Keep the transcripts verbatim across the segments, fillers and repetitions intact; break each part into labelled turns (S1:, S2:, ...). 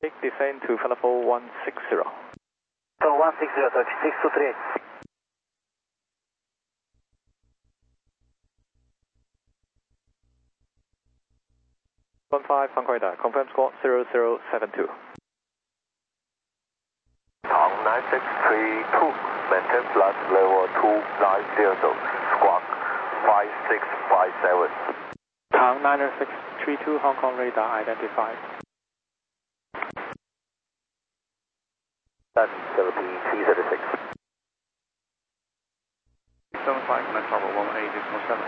S1: Descend to level one six zero.
S2: So one six zero, Turkey six two three eight.
S1: one five, Hong Kong radar, confirm squawk zero zero seven two.
S3: Tang nine six three two, maintain flight level two nine zero, squawk five six five seven.
S1: Tang nine six three two, Hong Kong radar identified.
S3: That's going to be three zero six.
S4: seven five, connect tower one eight seven.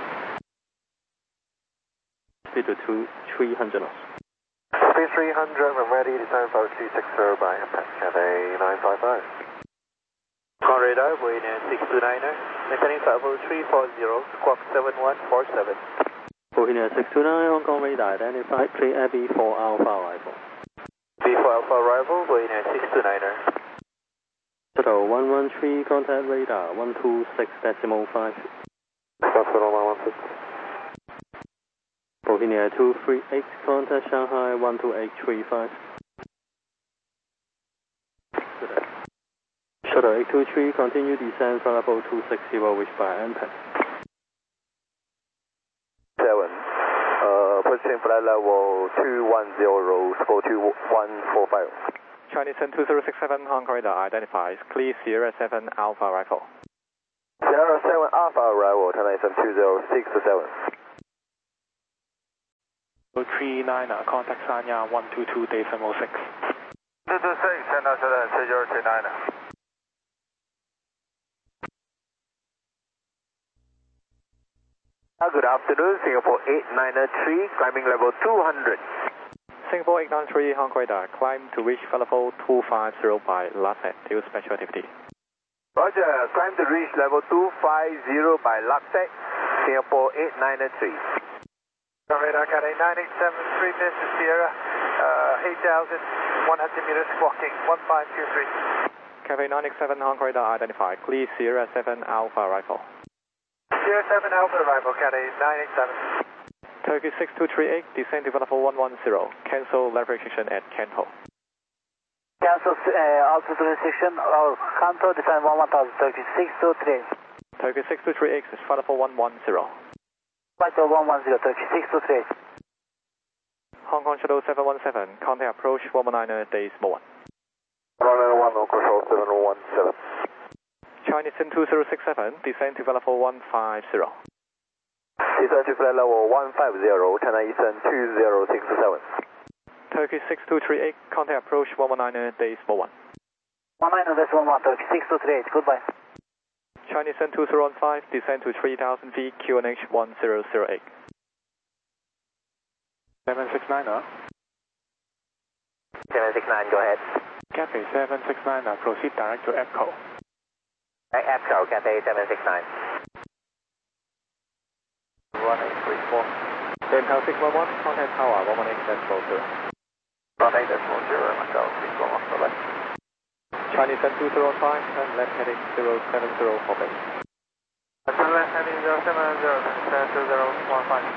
S1: Speed to two, three hundred knots.
S3: Speed three hundred, I'm ready, descend for two six zero by impact, Cathay nine five five.
S5: Con radar, Boeing six two niner, maintaining level three four zero, squawk seven one four seven.
S1: Boeing six two nine, Hong Kong radar identified, clear Abbey for Alpha arrival.
S5: B for Alpha arrival, Boeing six two niner.
S1: Total one one three, contact radar one two six decimal five.
S3: Hospital one one six.
S1: Bohemia two three eight, contact Shanghai one two eight three five. Shuttle eight two three, continue descent from level two six zero, reach by impact.
S3: seven, uh, pushing flight level two one zero, score two one four five.
S1: Chinese two zero six seven, Hong Kong radar identifies, clear Sierra seven Alpha arrival.
S3: Sierra seven Alpha arrival, Chinese two zero six seven.
S1: three nine, contact Sanya one two two decimal six.
S3: two two six, China seven three zero three nine. Good afternoon, Singapore eight nine three, climbing level two hundred.
S1: Singapore eight nine three, Hong Kong radar, climb to reach level two five zero by LACET, due special activity.
S3: Roger, climb to reach level two five zero by LACET, Singapore eight nine three.
S5: Radar Cathay nine eight seven three, Mister Sierra, uh, eight thousand one hundred meters, squawking one five two three.
S1: Cathay nine eight seven, Hong Kong radar identified, clear Sierra seven Alpha arrival.
S5: Sierra seven Alpha arrival, Cathay nine eight seven.
S1: Turkey six two three eight, descend to level one one zero, cancel level restriction at Canto.
S2: Cancel uh, altitude restriction or Canto, descend one one thousand, Turkey six two three eight.
S1: Turkey six two three eight is level one one zero.
S2: Flight one one zero, Turkey six two three eight.
S1: Hong Kong Shuttle seven one seven, contact approach one one nine days more.
S3: one nine one, control seven one seven.
S1: Chinese two zero six seven, descend to level one five zero.
S3: Descend to flight level one five zero, China Eastern two zero six seven.
S1: Turkey six two three eight, contact approach one one nine days more one.
S2: one nine decimal one, Turkey six two three eight, goodbye.
S1: Chinese two zero one five, descend to three thousand feet, Q N H one zero zero eight. seven six nine, uh.
S5: seven six nine, go ahead.
S1: Cathay seven six nine, uh, proceed direct to EPCO.
S5: EPCO, Cathay seven six nine.
S1: one eight three four. Intel six one one, contact tower one one eight decimal zero.
S3: one eight decimal zero, myself, six one one, bye bye.
S1: Chinese two zero one five, and left heading zero seven zero for base.
S5: Turn left heading zero seven zero, two zero one five.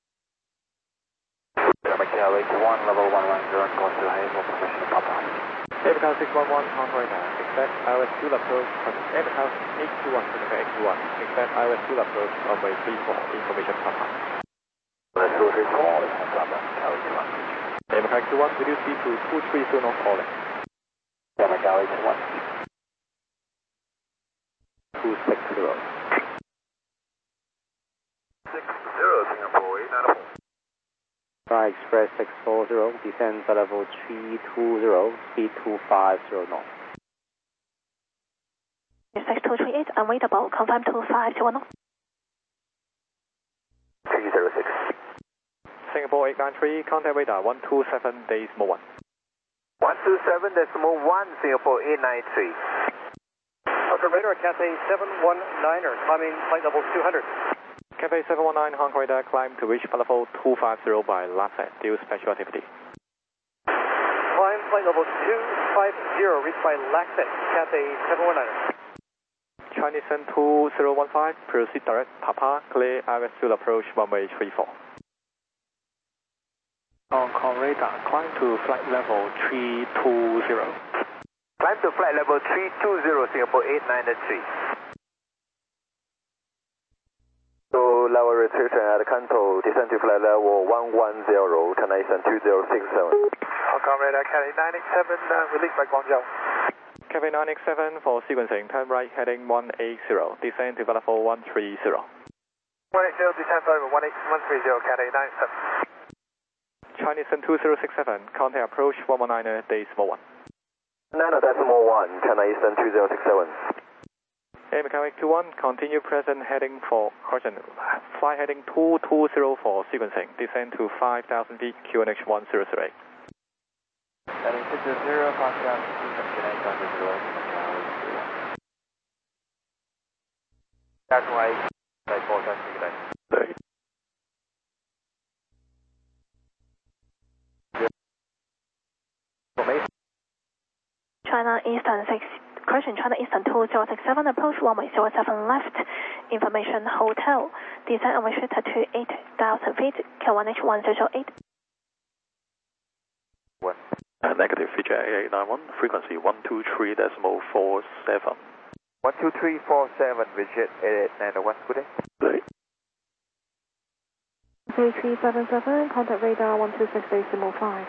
S3: Macau eight one, level one one zero, and going to Hazel, permission to Papa.
S1: Aircraft six one one, Hong Kong radar, expect I O S two approach, Aircraft eight two one, eight two one, expect I O S two approach, runway three four, information Papa.
S3: two three four, Papa, Macau eight one.
S1: Aircraft two one, reduce speed to two three zero knots calling.
S3: Yeah, Macau eight one.
S1: two six zero.
S3: six zero, Singapore eight nine four.
S1: Fly Express six four zero, descend to level three two zero, speed two five zero knots.
S6: six two three eight, unwaitable, confirm two five zero knots.
S3: three zero six.
S1: Singapore eight nine three, contact radar one two seven decimal one.
S3: one two seven decimal one, Singapore eight nine three.
S5: Okay, radar Cathay seven one niner, climbing flight level two hundred.
S1: Cathay seven one nine, Hong Kong radar, climb to reach level two five zero by LACET, due special activity.
S5: Climb flight level two five zero, reached by LACET, Cathay seven one niner.
S1: Chinese two zero one five, proceed direct Papa, clear I O S two approach runway three four.
S7: On call radar, climb to flight level three two zero.
S3: Climb to flight level three two zero, Singapore eight nine three. So level restriction at Kanto, descend to flight level one one zero, Canadian two zero six seven.
S5: Hong Kong radar, Cathay nine eight seven, uh, released by Guangzhou.
S1: Cathay nine eight seven for sequencing, turn right heading one eight zero, descend to level one three zero.
S5: one eight zero, descend flight level one eight one three zero, Cathay nine seven.
S1: Chinese two zero six seven, contact approach one one nine decimal one.
S3: nine decimal one, Canadian two zero six seven.
S1: Air mechanic two one, continue present heading for, correction, fly heading two two zero for sequencing, descend to five thousand feet, Q N H one zero zero eight.
S2: Heading six zero, Foxtrot, Connect on the zero. That's why I called that today.
S6: China Eastern six, correction, China Eastern two zero six seven, approach runway zero seven left, information hotel, descend and restrict to eight thousand feet, Q one H one zero zero eight.
S8: One. Uh, negative, feature eight eight nine one, frequency one two three decimal four seven.
S3: one two three four seven, Visit eight eight nine one, good day.
S8: Good.
S6: three three seven seven, contact radar one two six decimal five.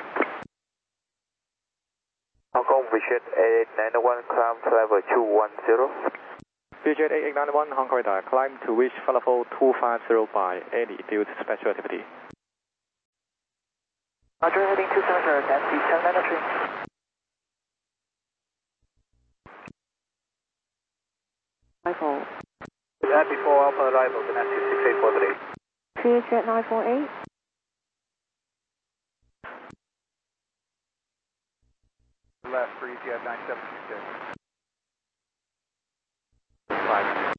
S3: Hong Kong Visit eight eight nine one, climb to level two one zero.
S1: Visit eight eight nine one, Hong Kong radar, climb to reach level two five zero by Eddie due to special activity.
S2: Roger, heading two seven zero, taxi ten nine three.
S6: Arrival.
S5: That before Alpha arrival, the Nancy six eight four three.
S6: three jet nine four eight.
S5: Left, free jet nine seven six.
S3: Five.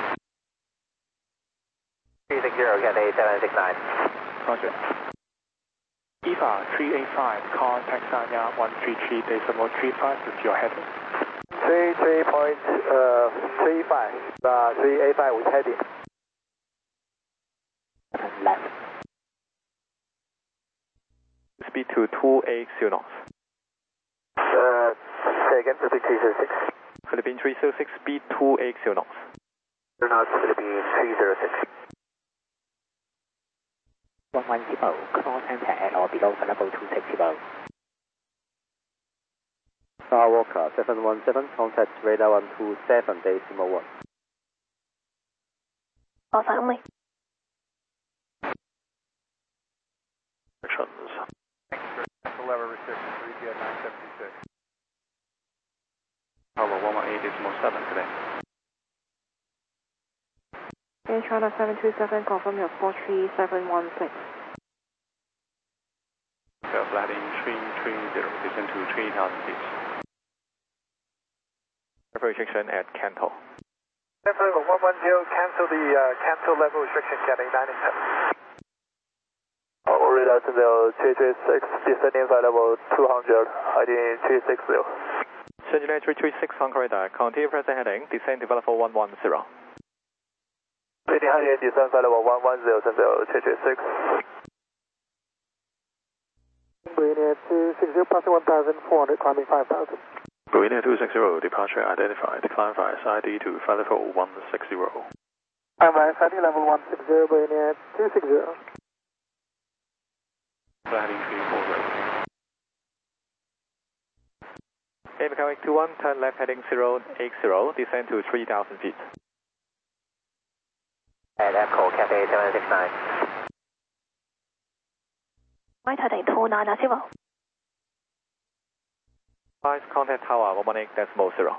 S3: three six zero, Cathay seven six nine.
S7: Roger. E V A three eight five, contact Sanya one three three decimal three five with your heading.
S3: three three point three five, uh, three eight five with heading.
S2: Left.
S1: Speed to two eight zero knots.
S3: Uh, say again, Philippine three zero six.
S1: Philippine three zero six, speed two eight zero knots.
S3: Knots, Philippine three zero six.
S2: one one zero, cross contact at or below level two six zero.
S9: Star Walker seven one seven, contact radar one two seven decimal one.
S6: Outside only.
S8: Actions.
S5: Level restriction, three jet nine seven six.
S4: Tower one one eight decimal seven today.
S6: Air China seven two seven, confirm your four three seven one six.
S4: So flying three three zero, descend to three thousand feet.
S1: Restriction at Kanto.
S5: Level one one zero, cancel the uh, cancel level restriction, Cathay nine eight seven.
S3: Our radar to the three three six, descending flight level two hundred, heading three six zero.
S1: Sentinel three three six, Hong Kong radar, continue present heading, descend to level one one zero.
S3: Heading heading, descend flight level one one zero, Sentinel three three six.
S5: Marina two six zero, passing one thousand four hundred, climbing five thousand.
S8: Marina two six zero, departure identified, climb via S I D to flight level one six zero.
S5: I'm via S I D level one six zero, Marina two six zero.
S4: Flying three four zero.
S1: Air mechanic two one, turn left heading zero eight zero, descend to three thousand feet.
S3: And Echo, Cathay seven six nine.
S6: Right heading two nine zero.
S1: Five contact tower one one eight decimal zero.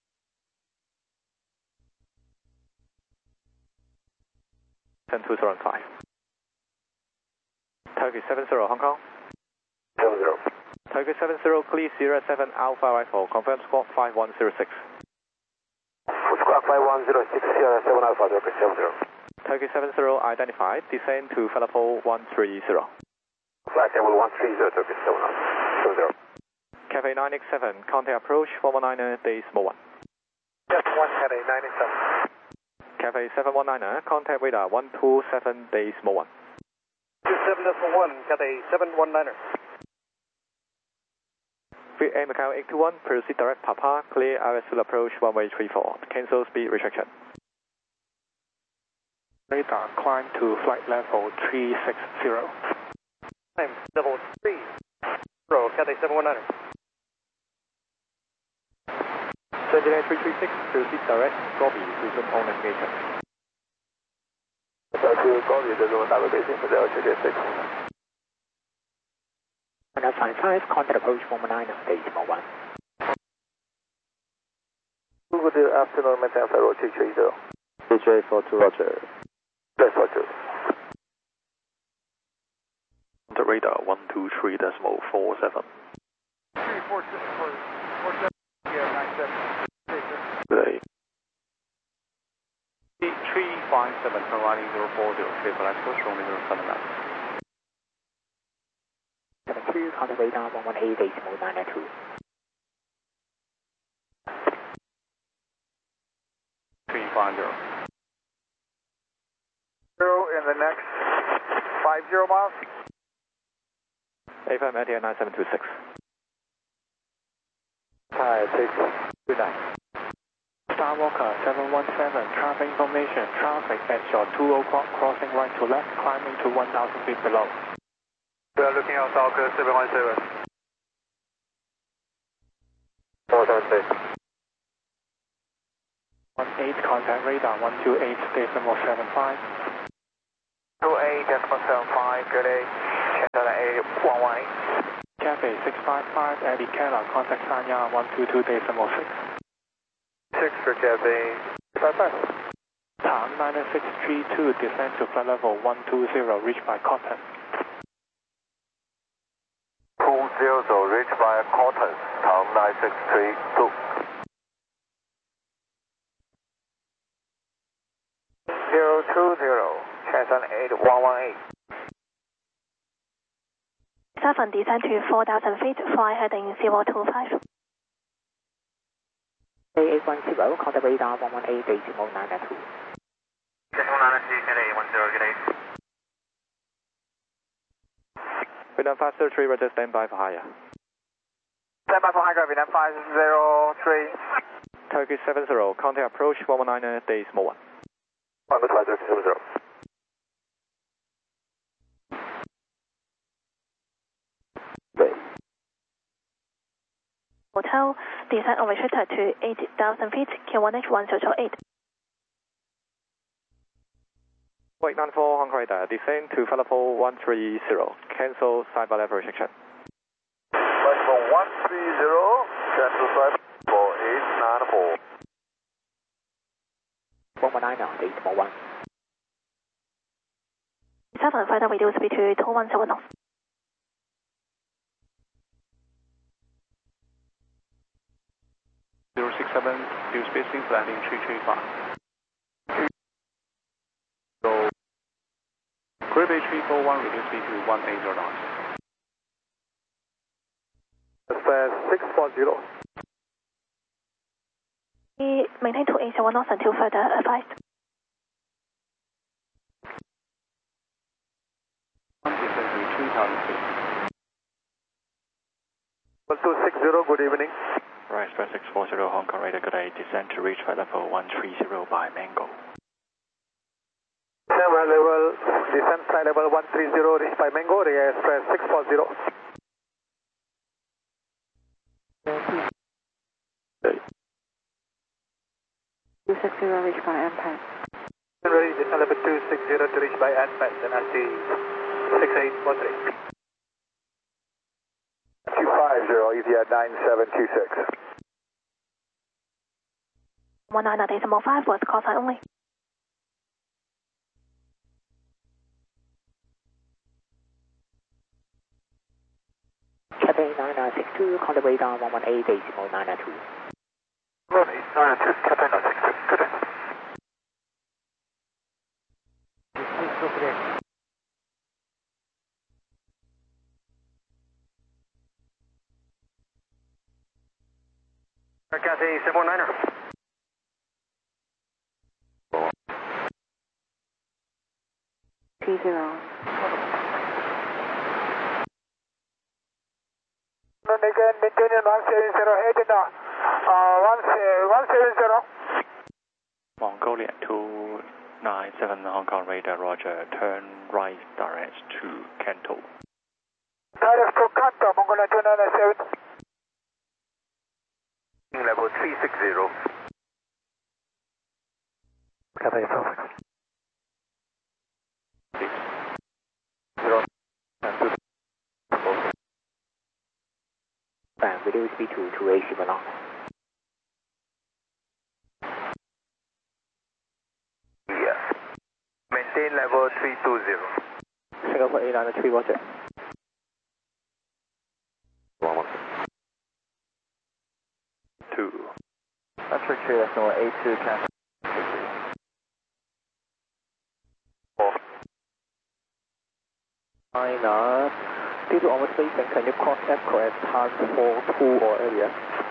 S1: Ten two zero five. Turkey seven zero, Hong Kong.
S3: seven zero.
S1: Turkey seven zero, clear zero seven Alpha Rifle, confirm squawk five one zero six.
S3: Squawk five one zero six, Sierra seven Alpha, Turkey seven zero.
S1: Turkey seven zero identified, descend to level one three zero.
S3: Flight level one three zero, Turkey seven zero.
S1: Cathay nine eight seven, contact approach one one nine decimal one.
S5: Just one Cathay nine eight seven.
S1: Cathay seven one nine, contact radar one two seven decimal one.
S5: two seven seven decimal one, Cathay seven one niner.
S1: V A Macau eight two one, proceed direct Papa, clear R S full approach runway three four, cancel speed restriction.
S7: Radar climb to flight level three six zero.
S5: Climb level three zero, Cathay seven one niner.
S1: Sentinel three three six, proceed direct, Gobi, resume on navigation.
S3: To Gobi, resume navigation for zero three six.
S10: And that's fine, five, contact approach one one nine, decimal one.
S3: Good afternoon, maintain flight route two three zero.
S9: D J four two, Roger.
S3: That's Roger.
S8: The radar one two three decimal four seven.
S5: three four six four seven, yeah, nine seven.
S8: Good
S4: three five seven, running zero four zero, clear for approach, runway zero seven left.
S10: seven two, contact radar one one eight, decimal nine two.
S4: three five zero.
S5: Zero in the next five zero miles.
S1: A five India nine seven two six.
S3: Hi, six two nine.
S7: Skywalker seven one seven, traffic information, traffic at your two o'clock crossing right to left, climbing to one thousand feet below.
S5: We are looking at Falcon seven one seven.
S3: four seven six.
S7: one eight, contact radar one two eight, decimal seven five.
S5: two eight decimal seven five, good day. Channel eight one one eight.
S7: Cathay six five five, Eddie Keller, contact Sanya one two two, decimal six.
S5: six for Cathay five five.
S7: Tang nine six three two, descend to flight level one two zero, reached by Cotton.
S3: two zero zero, reached by Cotton, Tang nine six three two.
S5: zero two zero, Channel eight one one eight.
S6: seven, descend to four thousand feet, fly heading zero two five.
S10: eight one zero, contact radar one one eight, decimal nine two.
S5: Decimal nine two, Cathay eight one zero, good day.
S1: Vietnam five zero three, Roger, stand by for higher.
S5: Stand by for higher, Vietnam five zero three.
S1: Turkish seven zero, contact approach one one nine, decimal one.
S3: One good five zero seven zero.
S6: Hotel, descend unrestricted to eight thousand feet, Q one H one zero zero eight.
S1: Wait nine four, Hong Kong radar, descend to flight level one three zero, cancel side by level restriction.
S3: Flight level one three zero, cancel flight for eight nine four.
S10: one one nine, decimal one.
S6: seven, flight reduce speed to two one seven knots.
S4: zero six seven, due spacing, landing three three five. So, Group A three four one, reduce speed to one eight zero knots.
S3: six four zero.
S6: Maintain two eight zero knots until further advised.
S4: Descend to three thousand feet.
S3: one two six zero, good evening.
S8: Right, Express six four zero, Hong Kong radar, good day, descend to reach flight level one three zero by Mango.
S3: Flight level, descend flight level one three zero, reached by Mango, Ria Express six four zero.
S10: two six zero, reached by M P A S.
S5: Ready, descend level two six zero to reach by M P A S and I C six eight one three.
S3: two five zero, Etihad nine seven two six.
S6: one nine decimal five was call sign only.
S10: Cathay nine nine six two, contact radar one one eight, decimal nine two.
S3: Ronnie, nine two, Cathay nine six two, good day.
S5: Cathay seven one niner.
S10: Two zero.
S5: again, maintaining one seven zero, heading now. Uh, one, one seven zero.
S8: Mongolia two nine seven Hong Kong radar, roger. Turn right direct to Kanto.
S5: Direct to Kanto, Mongolia two nine seven.
S3: Level three six zero.
S2: Cathay South.
S10: And video speed to two eight seven knots.
S3: Yes. Maintain level three two zero.
S9: Singapore eight nine three, roger.
S8: Two.
S9: Patrick three, that's number eight two, Canada. China, due to overspacing, can you cross Echo at time four two or earlier?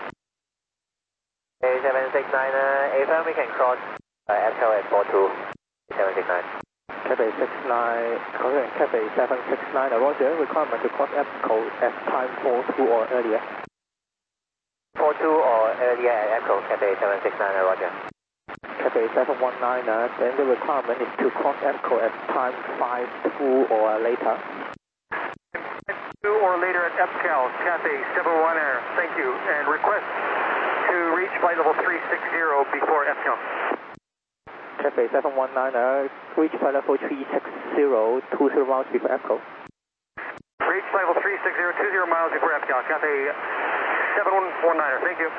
S2: A seven six nine, uh, A firm, we can cross uh, Echo at four two, seven six nine.
S9: Cathay six nine, correct, Cathay seven six nine, uh, roger, requirement to cross Echo at time four two or earlier.
S2: four two or earlier at Echo, Cathay seven six nine, uh, roger.
S9: Cathay seven one nine, uh, then the requirement is to cross Echo at time five two or later.
S5: Two or later at E P C A L, Cathay seven one Air, thank you, and request to reach flight level three six zero before E P C A L.
S9: Cathay seven one nine, uh, reach flight level three six zero, two zero miles before E P C A L.
S5: Reach flight level three six zero, two zero miles before E P C A L, Cathay seven one nine, thank you.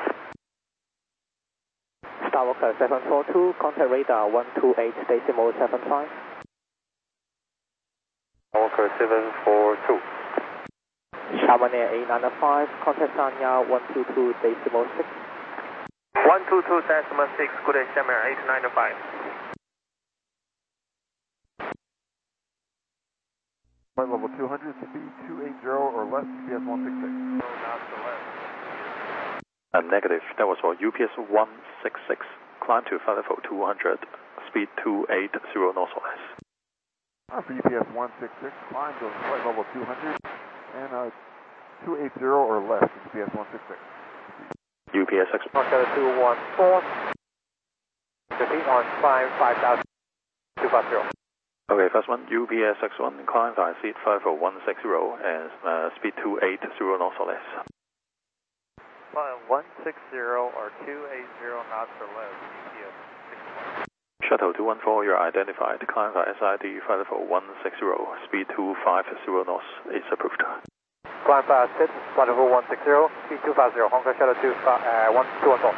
S9: Starwalker seven four two, contact radar one two eight decimal seven five.
S3: Walker seven four two.
S9: Shaman Air eight nine five, contact Sanya one two two decimal six.
S3: one two two decimal six, good day, Shaman eight nine five.
S11: Flight level two hundred, speed two eighty or less, U P S one six six.
S8: Uh, negative. That was for U P S one six six. Climb to flight level two hundred, speed two eighty knots or less.
S11: Uh, for U P S one six six, climb to flight level two hundred and uh, two eighty or less, U P S one six six.
S8: U P S X.
S2: Oscar two one four. Repeat on climb five thousand two five zero.
S8: Okay, first one, U P S X one, climb via seat five four one six zero and uh, speed two eighty knots or less.
S3: one six zero or two eighty knots or less, U P S six one.
S8: Shuttle two one four, you're identified. Climb via S I D five four one six zero, speed two five zero knots is approved.
S2: Climb fast, sit, flight level one six zero, speed two five zero, Hong Kong Shuttle two, uh, one two one four.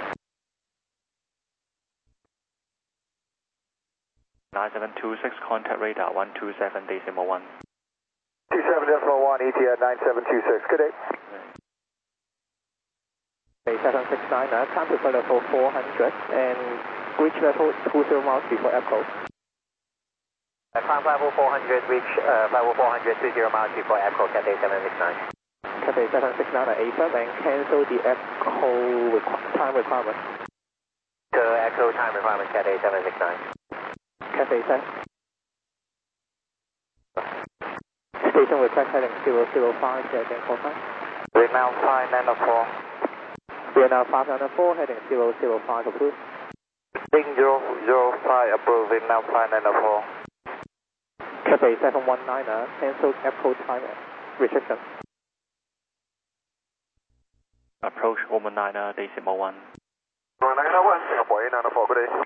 S8: nine seven two six, contact radar one two seven decimal one.
S5: two seven decimal one, E T A nine seven two six, good day.
S9: seven six nine, uh, climb to flight level four hundred and reach level two zero miles before E P C A L.
S2: Uh, climb level four hundred, reach uh, level four hundred, two zero miles before E P C A L, Cathay seven six nine.
S9: Cathay seven six nine, uh, A firm and cancel the E P C A L requ time requirement.
S2: The E P C A L time requirement, Cathay seven six nine.
S9: Cathay seven. Station request heading zero zero five, again call sign.
S2: Remount five nine four.
S9: We are now five nine four, heading zero zero five approved.
S2: Bing zero zero five approved, remount five nine four.
S9: Cathay seven one nine, uh, cancel E P C A L time restriction.
S8: Approach one nine decimal one.
S5: one nine one, Singapore eight nine four, good day.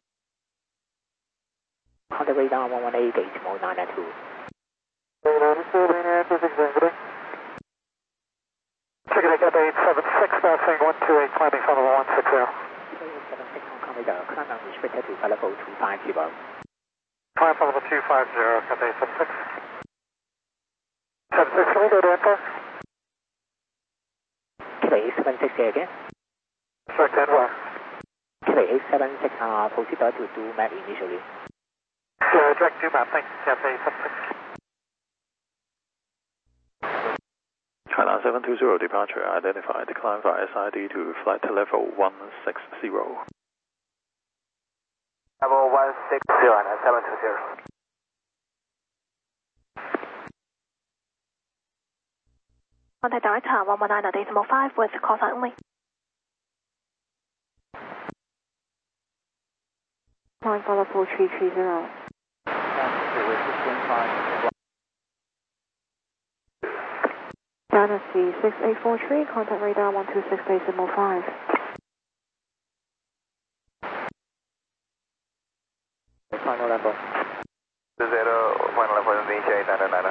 S10: Contact radar one one eight decimal nine nine two.
S5: eight nine four, eight nine two six, good day. Chicken eight eight seven six, passing one two eight, climbing from level one six zero.
S10: seven six Hong Kong radar, climb down restricted to flight level two five zero.
S5: Climb from level two five zero, Cathay seven six. seven six, can we go to enter?
S10: Cathay seven six again.
S5: Check that where?
S10: Cathay seven six, uh, proceed to do map initially.
S5: Yeah, direct to map, thanks, Cathay seven six.
S8: China seven two zero departure identified. Climb via S I D to flight level one six zero.
S2: Level one six zero and seven two zero.
S6: Contact director one one nine decimal five with call sign only.
S10: Climb follow four three three zero. Dynasty six eight four three, contact radar one two six decimal five.
S9: Final level.
S3: Zero, final level, initiate nine nine.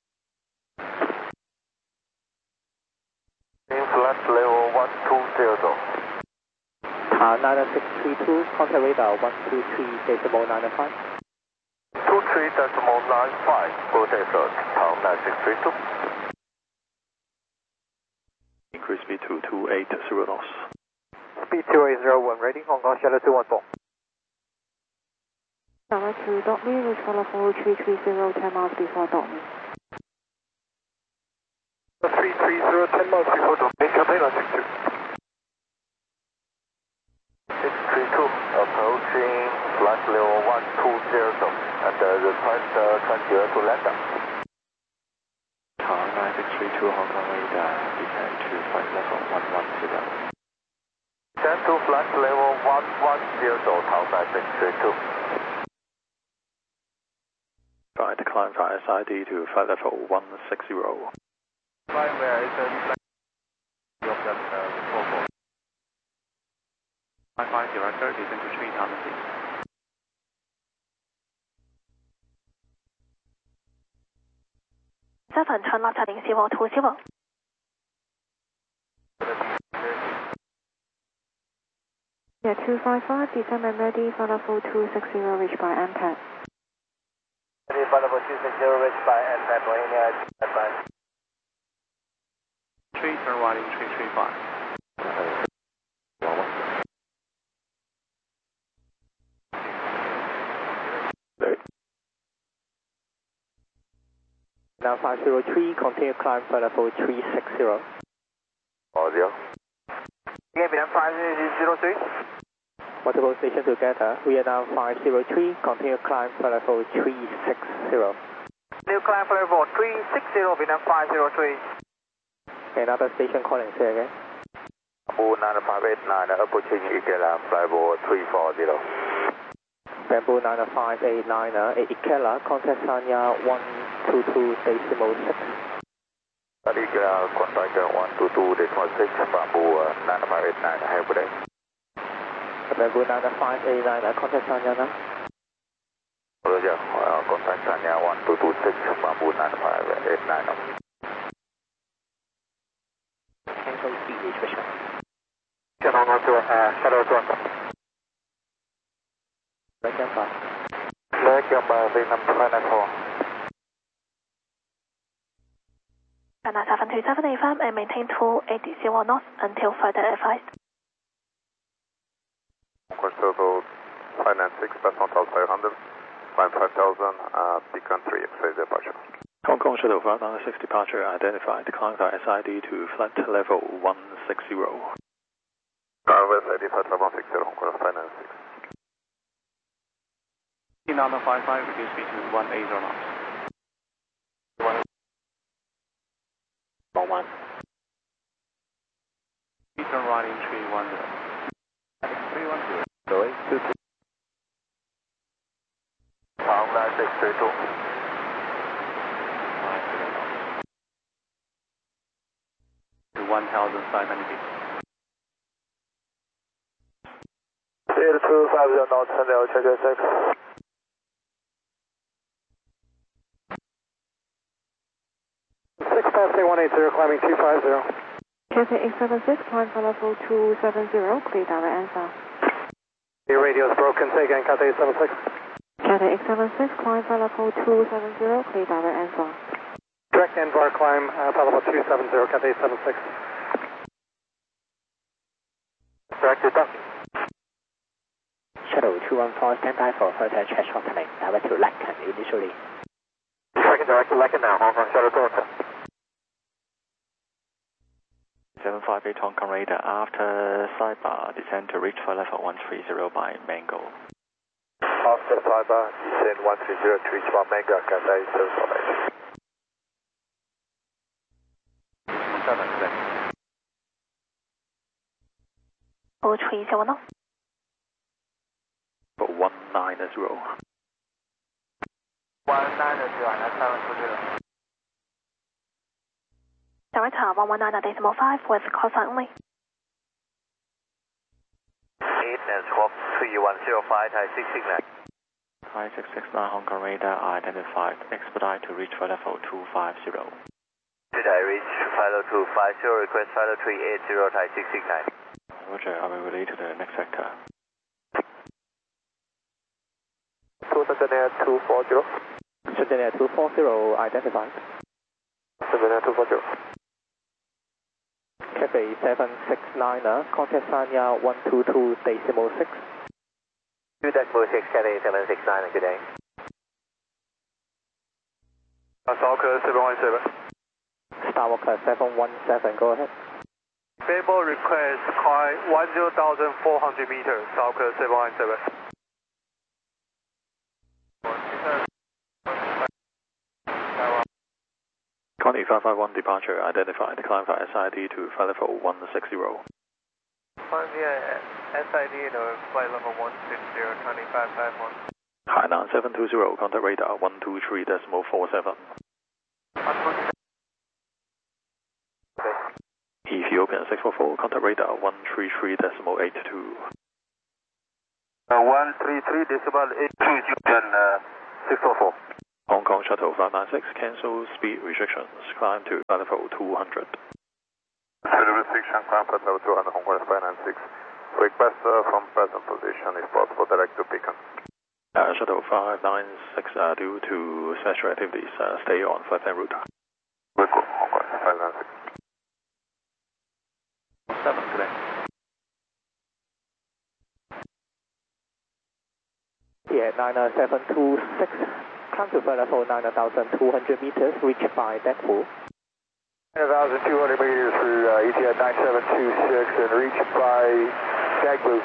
S3: In flight level one two zero.
S9: Uh, nine six three two, contact radar one two three decimal nine five.
S3: two three decimal nine five, go desert, town nine six three two.
S8: Increase speed to two eight zero knots.
S2: Speed two eight zero one, ready, Hong Kong Shadow two one four.
S10: Direct to Dotney, reach follow four three three zero, ten miles before Dotney.
S5: three three zero, ten miles before Dotney, Cathay nine six two.
S3: six three two, approaching flight level one two zero, and uh, request uh, transfer to land.
S8: Tower nine six three two Hong Kong radar, descend to flight level one one zero.
S3: Descend to flight level one one zero, Tower nine six three two.
S8: Try to climb via S I D to flight level one six zero.
S3: Climb where is the of that uh, four four.
S4: five five director, descend to three thousand feet.
S6: Seven, turn left heading zero two zero.
S10: Yeah, two five five, descend and ready, follow four two six zero, reach by M P A T.
S2: Ready, follow four two six zero, reach by M P A T, Bohemia, advance.
S4: three, turn right in three three five.
S9: Now five zero three, continue climb for level three six zero.
S3: Audio.
S2: Again, Vietnam five zero three.
S9: Multiple station together, Vietnam five zero three, continue climb for level three six zero.
S2: New climb for level three six zero, Vietnam five zero three.
S9: Another station calling, say again.
S3: Bamboo nine five eight nine, approaching Ikela, flight level three four zero.
S9: Bamboo nine five eight nine, Ikela, contact Sanya one two two decimal six.
S3: Ikela, contact one two two decimal six, Bamboo nine five eight nine, have a good day.
S9: Bamboo nine five eight nine, contact Sanya now.
S3: Roger, uh, contact Sanya one two two six, Bamboo nine five eight nine.
S9: Cancel speed, reach Vision.
S5: Shadow one two, uh, Shadow two one four.
S9: Right number.
S3: Leg number, Vietnam five nine four.
S6: China seven two seven A F M and maintain two eight zero knots until further advised.
S3: Course total five nine six, passing five hundred, climb five thousand, uh, beacon three, phase departure.
S8: Hong Kong Shuttle five nine six departure identified. Climb via S I D to flight level one six zero.
S3: Climb via S I D, flight level one six zero, Hong Kong five nine six.
S4: Niner five five, reduce speed to one eight zero knots.
S9: One one.
S4: Turn right in three one zero.
S3: three one zero.
S9: Going two two.
S3: Town nine six three two.
S4: To one thousand five hundred feet.
S3: zero two five zero knots, and L check six.
S5: six five three one eight zero, climbing two five zero.
S10: Cathay eight seven six, climb for level two seven zero, clear direct answer.
S5: Your radio's broken, say again, Cathay eight seven six.
S10: Cathay eight seven six, climb for level two seven zero, clear direct answer.
S5: Direct N V A R climb, uh, for level two seven zero, Cathay eight seven six.
S3: Direct to duck.
S10: Shadow two one four, stand by for further check shortening, direct to Lacan initially.
S3: Second direct to Lacan now, Hong Kong Shadow Delta.
S8: seven five eight Hong Kong radar, after sidebar, descend to reach flight level one three zero by Mango.
S3: After sidebar, descend one three zero to reach by Mango, Cathay seven five eight.
S6: four three zero knots.
S8: one nine zero.
S2: one nine zero, and that's seven two zero.
S6: Director one one nine decimal five with call sign only.
S3: eight and squawk three one zero five, Thai six six nine.
S8: Thai six six nine Hong Kong radar identified. Expedite to reach flight level two five zero.
S3: Should I reach flight level two five zero, request flight level three eight zero, Thai six six nine.
S8: Roger, I will relay to the next sector.
S9: two Tanzania two four zero. Tanzania two four zero identified. Tanzania two four zero. Cathay seven six niner, contact Sanya one two two decimal six.
S3: two decimal six, Cathay seven six niner, good day.
S5: Stalker seven one seven.
S9: Starwalker seven one seven, go ahead.
S5: Fable request high one zero thousand four hundred meters, Stalker seven one seven.
S8: Connie five five one departure identified. Climb via S I D to flight level one six zero.
S2: Climb via S I D to flight level one six zero, Connie five five one.
S8: Hainan seven two zero, contact radar one two three decimal four seven. Ethiopian six four four, contact radar one three three decimal eight two.
S3: Uh, one three three decimal eight two, Ethiopian uh, six four four.
S8: Hong Kong Shuttle five nine six, cancel speed restrictions, climb to flight level two hundred.
S11: Speed restriction, climb flight level two hundred, Hong Kong five nine six. Request uh, from present position, if possible, direct to Beacon.
S8: Uh, shuttle five nine six, uh, due to special activities, uh, stay on flight plan route.
S11: We'll go, Hong Kong five nine six.
S8: seven today.
S9: Yeah, nine seven two six. Climb to flight level nine thousand two hundred meters, reached by Deadpool.
S2: nine thousand two hundred meters for uh, E T I nine seven two six and reached by Dagbu.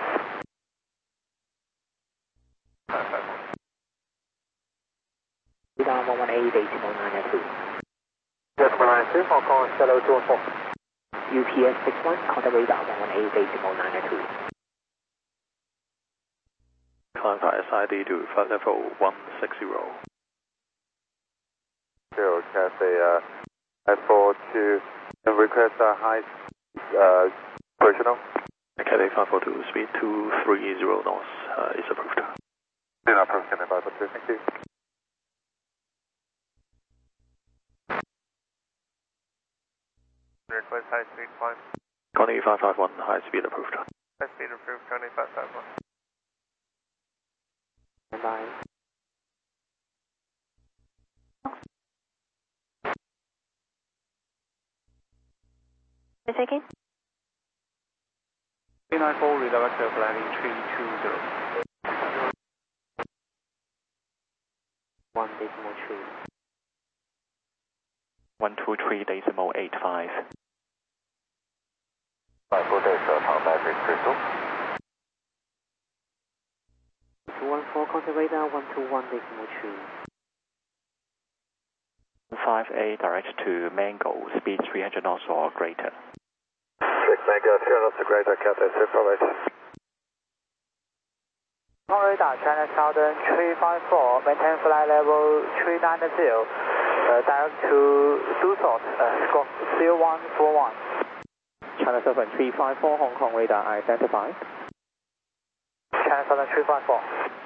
S9: Down one one eight, decimal nine two.
S2: Decimal nine two, Hong Kong, Shallow two one four.
S9: U P S six one, contact radar one one eight, decimal nine two.
S8: Climb via S I D to flight level one six zero.
S11: Zero, Cathay uh, five four two, and request a high uh, operational.
S8: Cathay five four two, speed two three zero knots uh, is approved.
S11: Still approved, Cathay five four two, thank you.
S2: Request high speed climb.
S8: Connie five five one, high speed approved.
S2: High speed approved, Connie five five one.
S9: Bye.
S6: Again.
S4: three nine four, redirect to landing three two zero.
S9: one decimal three.
S8: one two three decimal eight five.
S3: five four days, uh, Tang Patrick Crystal.
S9: two one four, contact radar one two one decimal three.
S8: five A direct to Mango, speed three hundred knots or greater.
S3: six Mango, three hundred knots or greater, Cathay six four eight.
S2: Hong radar, China Southern three five four, maintain flight level three nine zero, uh, direct to Dusseldorf, uh, squawk zero one four one.
S9: China seven three five four, Hong Kong radar identified.
S2: China Southern three five four.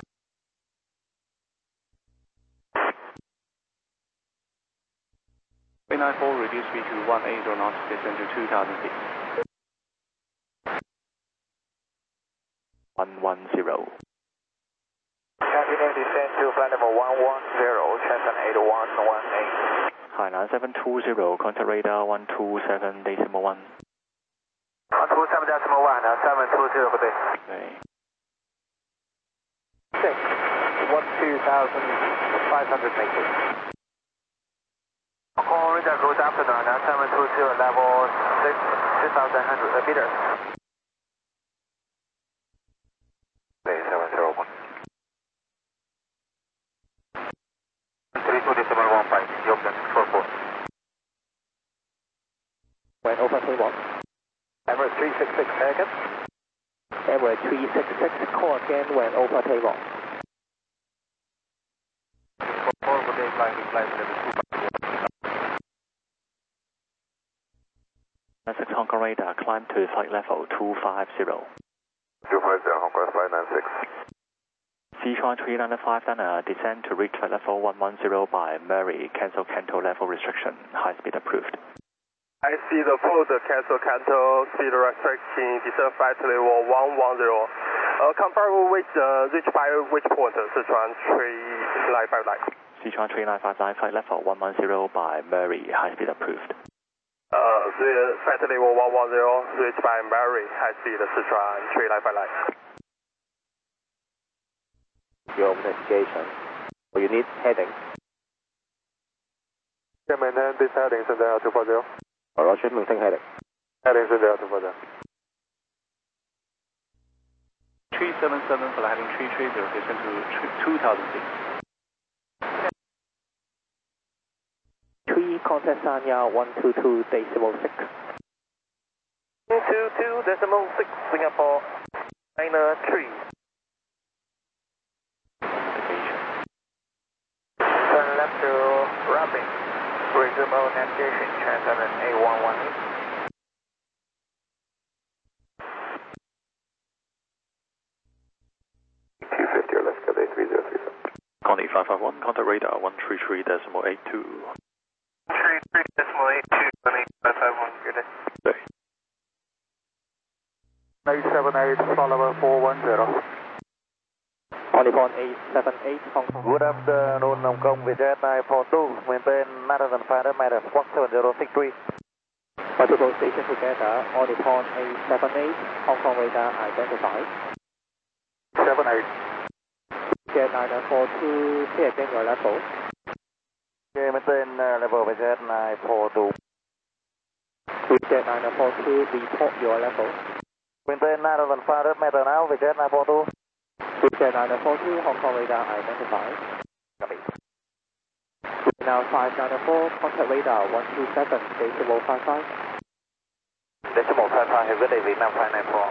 S4: three nine four, reduce speed to one eight zero knots, descend to two thousand feet.
S8: one one zero.
S2: Continue descend to flight level one one zero, Shenzhen eight one one eight.
S8: Hainan seven two zero, contact radar one two seven decimal one.
S2: one two seven decimal one, uh, seven two zero for this.
S8: Okay.
S2: six, one two thousand five hundred meters. Hong Kong radar, good afternoon, uh, seven two zero, level six, two thousand one hundred meters.
S3: seven zero one.
S2: three two decimal one five, Ethiopian six four four.
S9: When open three one.
S2: Emirates three six six, American.
S9: Emirates three six six, call again when over table.
S3: four, good day, flying with flight level two
S8: five zero. six Hong Kong radar, climb to flight level two five zero.
S3: two five zero, Hong Kong flight nine six.
S8: Sichuan three nine five, then uh, descend to reach flight level one one zero by Murray, cancel Canto level restriction, high speed approved.
S3: I see the port, cancel Canto, speed restriction, descend flight level one one zero. Uh, confirm which, uh, reach by which port, Sichuan three nine five nine.
S8: Sichuan three nine five nine, flight level one one zero by Murray, high speed approved.
S3: Uh, the flight level one one zero, reached by Murray, high speed, Sichuan three nine five nine.
S9: Your navigation. Will you need heading?
S3: Yeah, maintain this heading, Sendai two four zero.
S9: Roger, maintain heading.
S3: Heading Sendai two four zero.
S4: three seven seven for heading three three zero, descend to two thousand feet.
S9: three, contact Sanya one two two decimal six.
S3: one two two decimal six, Singapore, nine three.
S2: Turn left to Rapid. Reasonable navigation, Transatlant A one one eight.
S3: two fifty or less, Cathay three zero three seven.
S8: Connie five five one, contact radar one three three decimal eight two.
S3: three three decimal eight two, Connie five five one, good day.
S2: eight seven eight, follower four one zero.
S9: Polyphone eight seven eight, Hong Kong.
S12: Good afternoon, Hong Kong, Vietjet nine four two, maintain nine thousand five hundred meters, squawk seven zero six three.
S9: Multiple station together, Polyphone eight seven eight, Hong Kong radar identified.
S2: seven eight.
S9: Vietjet nine four two, clear again your level.
S12: Okay, maintain uh, level Vietjet nine four two.
S9: Vietjet nine four two, report your level.
S12: Maintain nine thousand five hundred meters now, Vietjet nine four two.
S9: Vietjet nine four two, Hong Kong radar identified.
S12: Copy.
S9: Now five nine four, contact radar one two seven, decimal five five.
S12: Decimal five five, have a good day, Vietnam five nine four.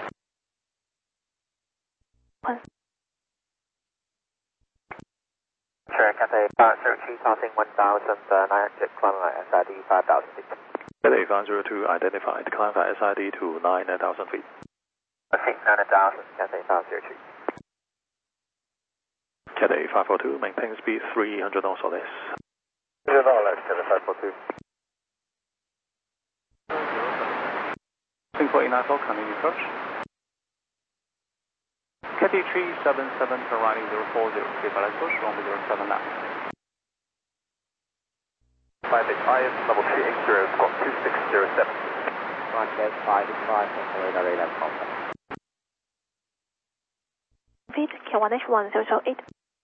S2: Sure, Cathay five zero two, passing one thousand nine hundred, climb at S I D five thousand feet.
S8: Cathay five zero two identified, climb at S I D to nine thousand feet.
S2: Okay, nine thousand, Cathay five zero two.
S8: Cathay five four two, maintain speed three hundred knots or less.
S3: three hundred knots or less, Cathay five four two.
S4: Singapore eight nine four, continue approach. Cathay three seven seven for running zero four zero, clear for approach, runway zero seven nine.
S3: five eight five, level three eight zero, squawk two six zero seven.
S9: Roger, five eight five, Hong Kong radar radar contact.
S6: Feet, Q one H one zero zero eight.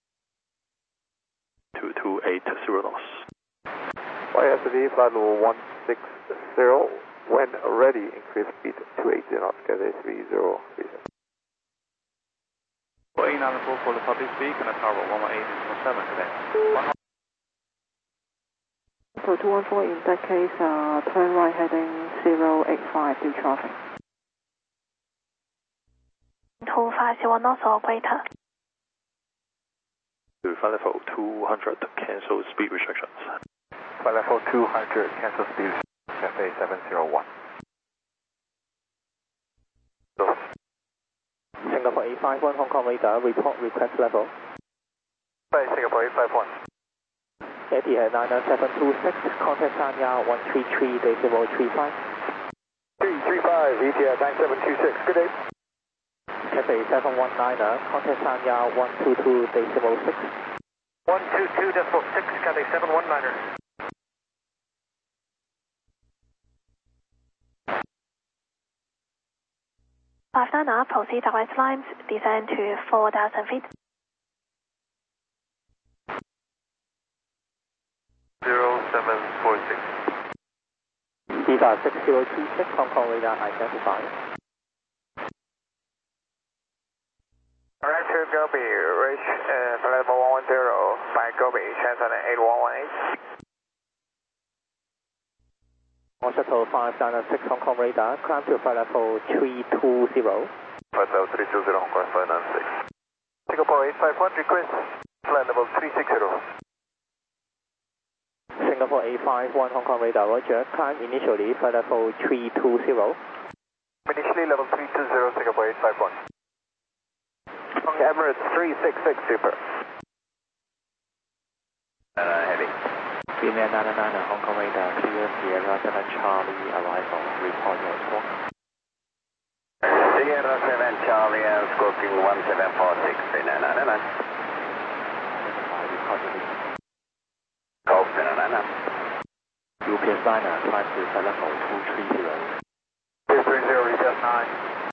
S8: two two eight zero knots.
S11: Y S D, flight level one six zero. When ready, increase speed to eighty knots, Cathay three zero three seven.
S4: For eight nine four for the public speak and a tower one one eight seven today.
S10: So two one four, in that case, uh, turn right heading zero eight five to traffic.
S6: two five zero knots or greater.
S8: To flight level two hundred, cancel speed restrictions.
S11: Flight level two hundred, cancel speed, Cathay seven zero one.
S9: Singapore eight five one, Hong Kong radar, report request level.
S3: Bye, Singapore eight five one.
S9: Etihad nine seven two six, contact Sanya one three three decimal three five.
S3: three three five, Etihad nine seven two six, good day.
S9: Cathay seven one nine, contact Sanya one two two decimal six.
S5: one two two decimal six, Cathay seven one niner.
S6: five niner, proceed direct lines, descend to four thousand feet.
S3: zero seven four six.
S9: Viva six zero two six, Hong Kong radar identified.
S2: Alright, to Gobi, reach uh, flight level one one zero by Gobi, Transatlant eight one one eight.
S9: On shuttle five nine six, Hong Kong radar, climb to flight level three two zero. five five three two zero, Hong Kong five nine six. Singapore eight five one, request flight level three six zero.
S13: Singapore eight five one, Hong Kong radar, roger. Climb initially, flight level three two zero.
S9: Initially level three two zero, Singapore eight five one. Emirates three six six, super. Uh, heavy.
S8: Finland nine nine, Hong Kong radar, clear Sierra seven Charlie, arrival, report your squawk.
S12: Sierra seven Charlie, and squawking one seven four six, Finland nine nine. Golf Finland nine nine.
S8: U P S Liner, climb to flight level two three zero.
S9: two three zero, request nine.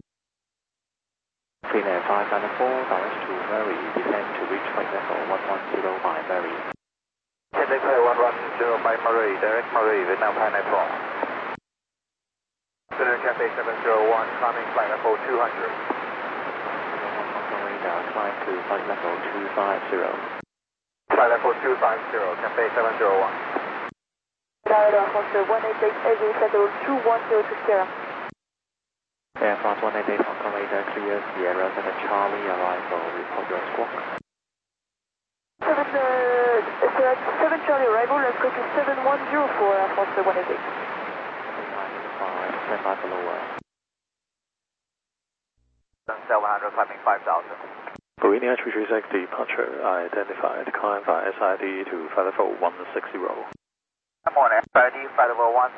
S8: Finland five nine four, direct to Murray, descend to reach flight level one one zero by Murray.
S9: Cathay one one zero by Murray, direct Murray, Vietnam five nine four. Finland Cathay seven zero one, climbing flight level two hundred.
S8: Hong Kong radar, climb to flight level two five zero.
S9: Flight level two five zero, Cathay seven zero one.
S10: Radar, Foster one eight eight, Avery settle two one zero six zero.
S8: Air France one eight eight, Hong Kong radar, clear Sierra seven Charlie, arrival, report your squawk.
S10: seven, uh, seven Charlie arrival, let's go to seven one zero for Air France one eight eight.
S8: nine five, stand by below us.
S9: seven hundred, climbing five thousand.
S14: Marina three three six, departure identified, climb by S I D to flight level one six zero.
S9: Come on, S I D, flight level one